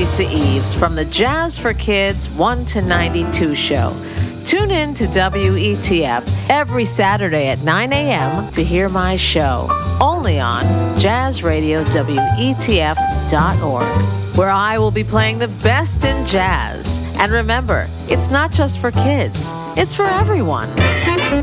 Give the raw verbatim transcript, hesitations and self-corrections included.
Teresa Eves from the Jazz for Kids one to ninety-two show. Tune in to W E T F every Saturday at nine a.m. to hear my show, only on jazz radio W E T F dot org, where I will be playing the best in jazz. And remember, it's not just for kids, it's for everyone.